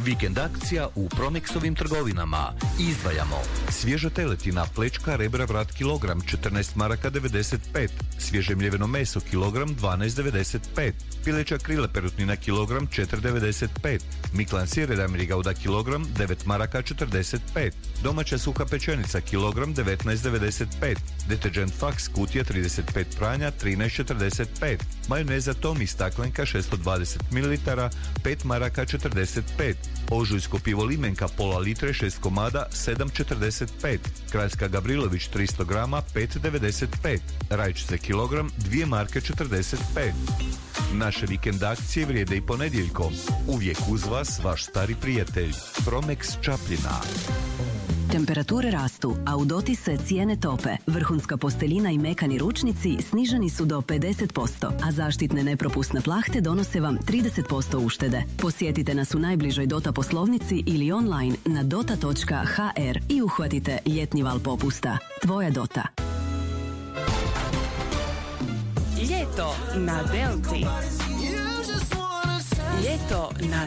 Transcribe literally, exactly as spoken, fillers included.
Vikend akcija u Promexovim trgovinama. Izdvajamo svježa teletina, plečka, rebra, vrat kilogram četrnaest maraka devedeset pet, svježe mljeveno meso kilogram dvanaest devedeset pet, pileća krila perutnina kilogram četiri devedeset pet, miklan sir redam rigauda kilogram devet maraka četrdeset pet, domaća suha pečenica kilogram devetnaest devedeset pet, deterđent Fax kutija trideset pet pranja trinaest četrdeset pet, majoneza Tomi staklenka šesto dvadeset mililitara pet maraka četrdeset pet, ožujsko pivo Limenka pola litre šest komada sedam četrdeset pet, kraljska Gavrilović tristo grama pet devedeset pet, rajčice kilogram dvije marke četrdeset pet. Naše vikend akcije vrijede i ponedjeljkom. Uvijek uz vas vaš stari prijatelj Promex Čapljina. Temperature rastu, a u dotisku cijene tope. Vrhunska posteljina i mekani ručnici sniženi su do pedeset posto, a zaštitne nepropusne plahte donose vam trideset posto uštede. Posjetite nas u najbližoj Dota poslovnici ili online na dota točka ha er i uhvatite ljetni val popusta. Tvoja Dota. Ljeto na Delti. Ljeto na